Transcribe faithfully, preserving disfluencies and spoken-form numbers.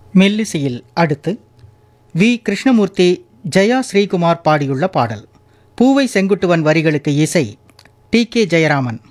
மெல்லிசையில் அடுத்து வி கிருஷ்ணமூர்த்தி ஜெயா ஸ்ரீகுமார் பாடியுள்ள பாடல். பூவை செங்குட்டுவன் வரிகளுக்கு இசை டி கே ஜெயராமன்.